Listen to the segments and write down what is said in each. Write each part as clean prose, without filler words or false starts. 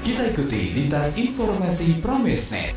Kita ikuti lintas informasi Pramesnet.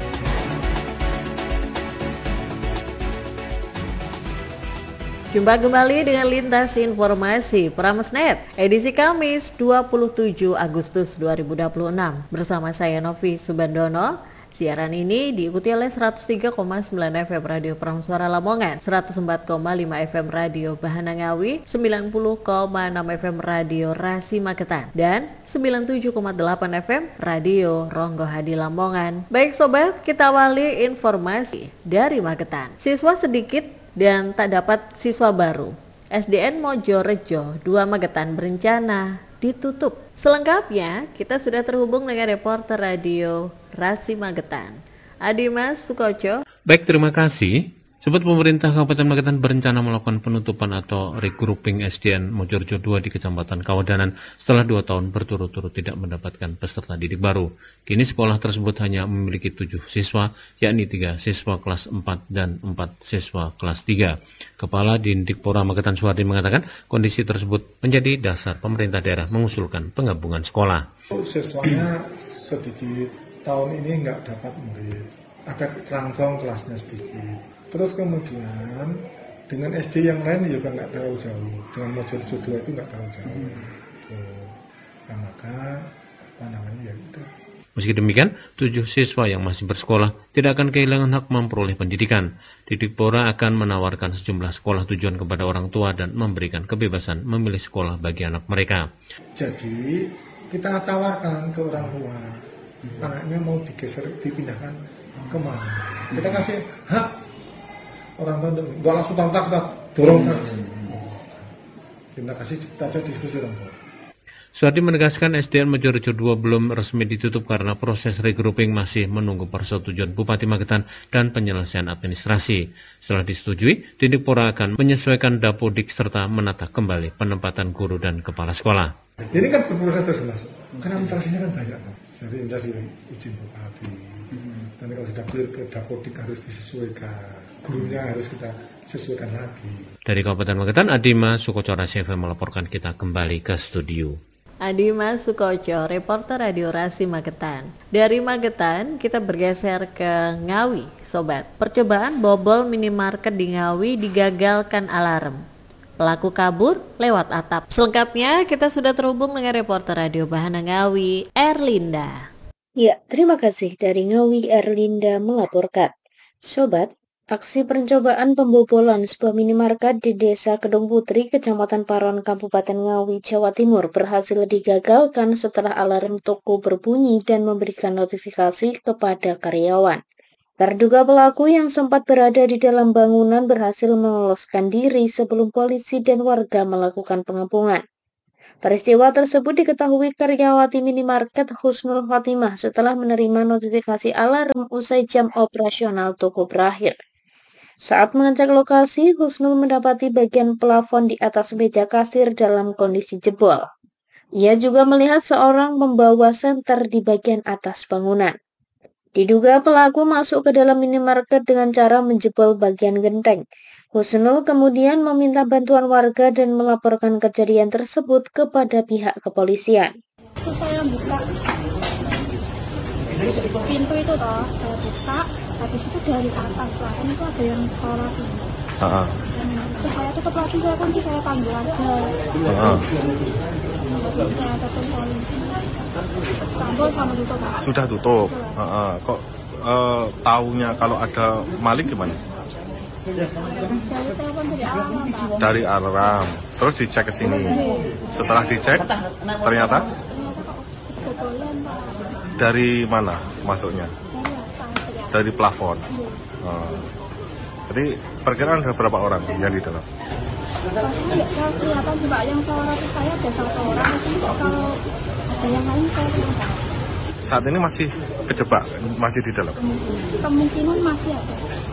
Jumpa kembali dengan lintas informasi Pramesnet, edisi Kamis 27 Agustus 2026. Bersama saya Novi Subandono. Siaran ini diikuti oleh 103,9 FM Radio Pramsuara Lamongan, 104,5 FM Radio Bahanangawi, 90,6 FM Radio Rasi Magetan, dan 97,8 FM Radio Ronggo Hadi Lamongan. Baik sobat, kita awali informasi dari Magetan. Siswa sedikit dan tak dapat siswa baru. SDN Mojorejo 2 Magetan berencana ditutup. Selengkapnya, kita sudah terhubung dengan reporter radio Rasi Magetan, Adimas Sukoco. Baik, terima kasih. Sobat, pemerintah Kabupaten Magetan berencana melakukan penutupan atau regrouping SDN Mojorejo 2 di Kecamatan Kawadanan setelah 2 tahun berturut-turut tidak mendapatkan peserta didik baru. Kini sekolah tersebut hanya memiliki 7 siswa, yakni 3 siswa kelas 4 dan 4 siswa kelas 3. Kepala Dindikpora Magetan Suhardi mengatakan kondisi tersebut menjadi dasar pemerintah daerah mengusulkan penggabungan sekolah. Siswanya sedikit, tahun ini nggak dapat murid, agak cerangsong kelasnya sedikit. Terus kemudian dengan SD yang lain juga nggak terlalu jauh, dengan Mojorejo 2 itu nggak terlalu jauh. Nah maka ya udah. Meski demikian, 7 siswa yang masih bersekolah tidak akan kehilangan hak memperoleh pendidikan. Didikpora akan menawarkan sejumlah sekolah tujuan kepada orang tua dan memberikan kebebasan memilih sekolah bagi anak mereka. Jadi kita tawarkan ke orang tua, anaknya mau digeser, dipindahkan kemana. Kita kasih hak. Orang tua nggak langsung tanpa kita dorong kan. Kita kasih aja diskusi orang tua. Suhardi menegaskan SDN Mojorejo 2 belum resmi ditutup karena proses regrouping masih menunggu persetujuan Bupati Magetan dan penyelesaian administrasi. Setelah disetujui, Dindikpora akan menyesuaikan dapodik serta menata kembali penempatan guru dan kepala sekolah. Ini kan berproses terus mas, karena administrasinya kan banyak tuh. Jadi administrasi izin Bupati, dan kalau sudah clear ke dapodik harus disesuaikan. Gurunya harus kita sesuaikan lagi. Dari Kabupaten Magetan, Adimas Sukoco Rasi FM melaporkan. Kita kembali ke studio. Adimas Sukoco, reporter radio Rasi Magetan. Dari Magetan, kita bergeser ke Ngawi, sobat. Percobaan bobol minimarket di Ngawi digagalkan alarm. Pelaku kabur lewat atap. Selengkapnya, kita sudah terhubung dengan reporter radio Bahana Ngawi, Erlinda. Ya, terima kasih. Dari Ngawi, Erlinda melaporkan. Sobat, aksi percobaan pembobolan sebuah minimarket di Desa Kedung Putri, Kecamatan Paron, Kabupaten Ngawi, Jawa Timur berhasil digagalkan setelah alarm toko berbunyi dan memberikan notifikasi kepada karyawan. Terduga pelaku yang sempat berada di dalam bangunan berhasil meloloskan diri sebelum polisi dan warga melakukan pengepungan. Peristiwa tersebut diketahui karyawati minimarket Husnul Khotimah setelah menerima notifikasi alarm usai jam operasional toko berakhir. Saat mengecek lokasi, Husnul mendapati bagian plafon di atas meja kasir dalam kondisi jebol. Ia juga melihat seorang membawa senter di bagian atas bangunan. Diduga pelaku masuk ke dalam minimarket dengan cara menjebol bagian genteng. Husnul kemudian meminta bantuan warga dan melaporkan kejadian tersebut kepada pihak kepolisian. Saya buka pintu itu toh, saya buka, habis itu dari atas lah, ini tuh ada yang sholat ini. Terus saya tutup lagi, saya kunci, saya panggil aja. Saya telepon polisi. Sambil sama tutup. Sudah tutup. Kok taunya kalau ada maling gimana? Dari telepon dari alarm, Pak. Dari alarm. Terus dicek ke sini. Setelah dicek, ternyata Kebobolan, Pak. dari mana masuknya? Dari plafon. Jadi perkiraan ada berapa orang yang di dalam? Pastinya nggak saya kelihatan sih, Pak. Yang sholat saya ada 1 orang. Tapi kalau ada yang lain saya tidak. Saat ini masih kejebak, masih di dalam. Kemungkinan masih ada.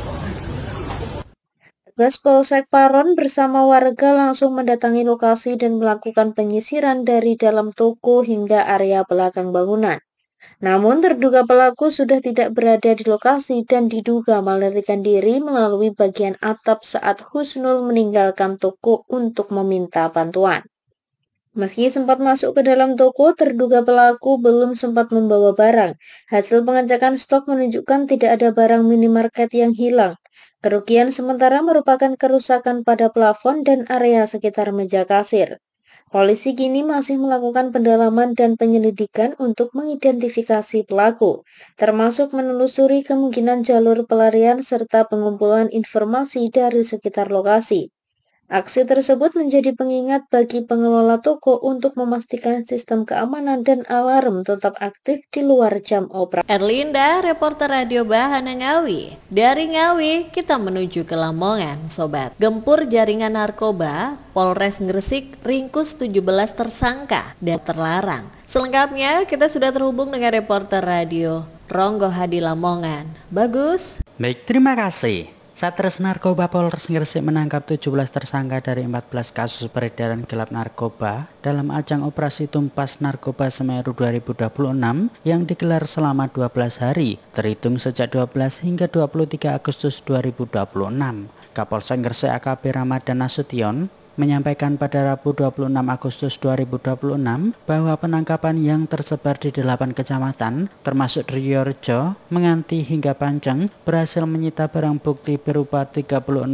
Petugas Polsek Paron bersama warga langsung mendatangi lokasi dan melakukan penyisiran dari dalam toko hingga area belakang bangunan. Namun terduga pelaku sudah tidak berada di lokasi dan diduga melarikan diri melalui bagian atap saat Husnul meninggalkan toko untuk meminta bantuan. Meski sempat masuk ke dalam toko, terduga pelaku belum sempat membawa barang. Hasil pengecekan stok menunjukkan tidak ada barang minimarket yang hilang. Kerugian sementara merupakan kerusakan pada plafon dan area sekitar meja kasir. Polisi kini masih melakukan pendalaman dan penyelidikan untuk mengidentifikasi pelaku, termasuk menelusuri kemungkinan jalur pelarian serta pengumpulan informasi dari sekitar lokasi. Aksi tersebut menjadi pengingat bagi pengelola toko untuk memastikan sistem keamanan dan alarm tetap aktif di luar jam operasi. Erlinda, reporter Radio Bahana Ngawi. Dari Ngawi, kita menuju ke Lamongan, Sobat. Gempur jaringan narkoba, Polres Gresik ringkus 17 tersangka dan terlarang. Selengkapnya, kita sudah terhubung dengan reporter radio Ronggo Hadi Lamongan. Bagus. Baik, terima kasih. Satres Narkoba Polres Gresik menangkap 17 tersangka dari 14 kasus peredaran gelap narkoba dalam ajang operasi Tumpas Narkoba Semeru 2026 yang digelar selama 12 hari, terhitung sejak 12 hingga 23 Agustus 2026. Kapolsek Gresik AKP Ramadan Nasution menyampaikan pada Rabu 26 Agustus 2026 bahwa penangkapan yang tersebar di 8 kecamatan termasuk Driorejo, Menganti hingga Panceng berhasil menyita barang bukti berupa 36,71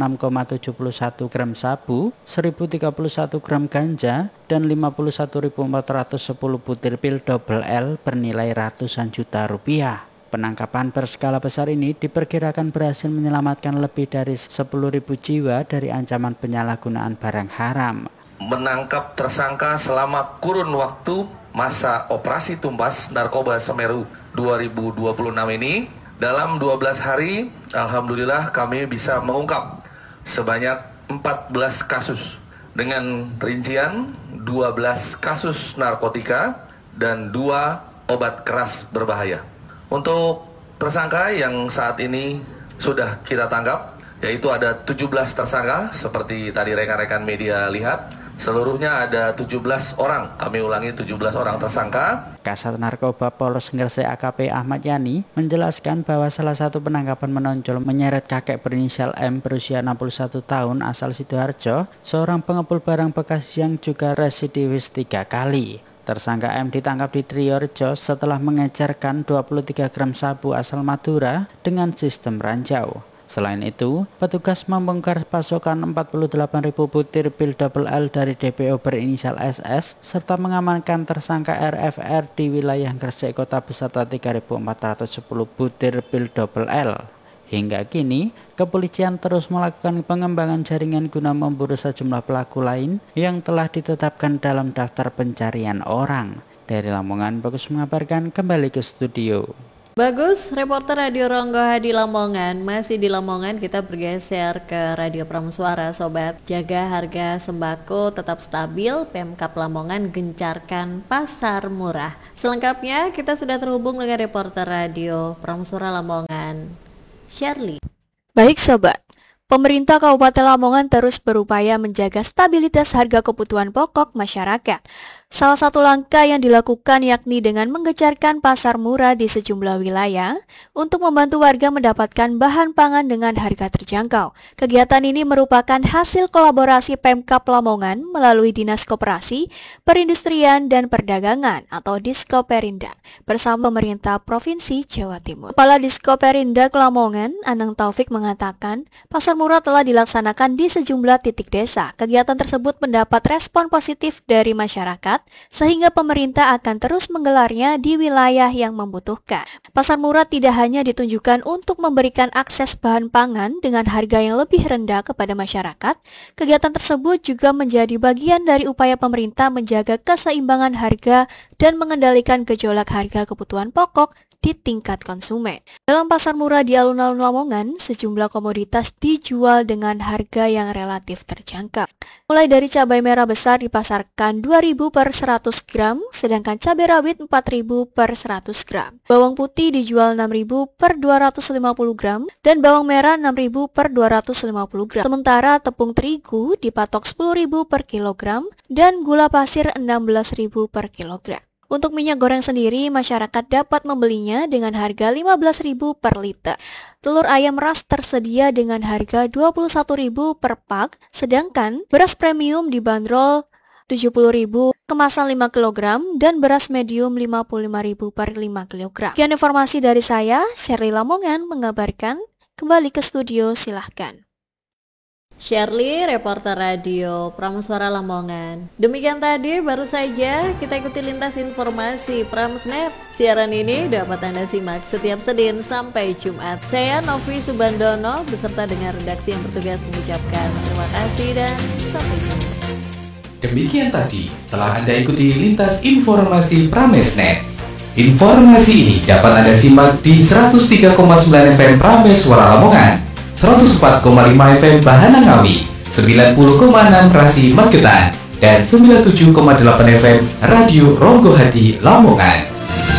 gram sabu, 1031 gram ganja, dan 51.410 butir pil double L bernilai ratusan juta rupiah. Penangkapan berskala besar ini diperkirakan berhasil menyelamatkan lebih dari 10.000 jiwa dari ancaman penyalahgunaan barang haram. Menangkap tersangka selama kurun waktu masa operasi Tumpas Narkoba Semeru 2026 ini, dalam 12 hari, alhamdulillah kami bisa mengungkap sebanyak 14 kasus dengan rincian 12 kasus narkotika dan 2 obat keras berbahaya. Untuk tersangka yang saat ini sudah kita tangkap, yaitu ada 17 tersangka seperti tadi rekan-rekan media lihat. Seluruhnya ada 17 orang, kami ulangi 17 orang tersangka. Kasat Narkoba Polres Gresik AKP Ahmad Yani menjelaskan bahwa salah satu penangkapan menonjol menyeret kakek berinisial M berusia 61 tahun asal Sidoarjo, seorang pengepul barang bekas yang juga residivis 3 kali. Tersangka M ditangkap di Driorejo setelah mengejarkan 23 gram sabu asal Madura dengan sistem ranjau. Selain itu, petugas membongkar pasokan 48.000 butir pil double L dari DPO berinisial SS serta mengamankan tersangka RFR di wilayah Gresik Kota beserta 3.410 butir pil double L. Hingga kini, kepolisian terus melakukan pengembangan jaringan guna memburu sejumlah pelaku lain yang telah ditetapkan dalam daftar pencarian orang. Dari Lamongan, Bagus mengabarkan, kembali ke studio. Bagus, reporter Radio Ronggo Hadi Lamongan. Masih di Lamongan, kita bergeser ke Radio Pramusuara, Sobat. Jaga harga sembako tetap stabil, Pemkab Lamongan gencarkan pasar murah. Selengkapnya, kita sudah terhubung dengan reporter Radio Pramusuara Lamongan, Shirley. Baik Sobat, pemerintah Kabupaten Lamongan terus berupaya menjaga stabilitas harga kebutuhan pokok masyarakat. Salah satu langkah yang dilakukan yakni dengan menggencarkan pasar murah di sejumlah wilayah untuk membantu warga mendapatkan bahan pangan dengan harga terjangkau. Kegiatan ini merupakan hasil kolaborasi Pemkab Lamongan melalui Dinas Koperasi, Perindustrian dan Perdagangan atau Diskoperindak bersama pemerintah Provinsi Jawa Timur. Kepala Diskoperindak Lamongan, Anang Taufik mengatakan, pasar murah telah dilaksanakan di sejumlah titik desa. Kegiatan tersebut mendapat respon positif dari masyarakat, sehingga pemerintah akan terus menggelarnya di wilayah yang membutuhkan. Pasar murah tidak hanya ditunjukkan untuk memberikan akses bahan pangan dengan harga yang lebih rendah kepada masyarakat, kegiatan tersebut juga menjadi bagian dari upaya pemerintah menjaga keseimbangan harga dan mengendalikan gejolak harga kebutuhan pokok di tingkat konsumen. Dalam pasar murah di alun-alun Lamongan, sejumlah komoditas dijual dengan harga yang relatif terjangkau. Mulai dari cabai merah besar dipasarkan 2.000 per 100 gram, sedangkan cabai rawit 4.000 per 100 gram. Bawang putih dijual 6.000 per 250 gram, dan bawang merah 6.000 per 250 gram. Sementara tepung terigu dipatok 10.000 per kilogram, dan gula pasir 16.000 per kilogram. Untuk minyak goreng sendiri, masyarakat dapat membelinya dengan harga 15.000 per liter. Telur ayam ras tersedia dengan harga 21.000 per pak, sedangkan beras premium dibanderol 70.000 kemasan 5 kg dan beras medium 55.000 per 5 kg. Sekian informasi dari saya, Shirley Lamongan mengabarkan. Kembali ke studio, silahkan. Shirley, reporter radio Prameswara Lamongan. Demikian tadi baru saja kita ikuti lintas informasi Pramesnet. Siaran ini dapat Anda simak setiap Senin sampai Jumat. Saya Novi Subandono beserta dengan redaksi yang bertugas mengucapkan terima kasih dan sampai jumpa. Demikian tadi telah Anda ikuti lintas informasi Pramesnet. Informasi ini dapat Anda simak di 103,9 FM Prameswara Lamongan, 104,5 FM Bahana Ngawi, 90,6 Rasi Magetan, dan 97,8 FM Radio Ronggo Hati Lamongan.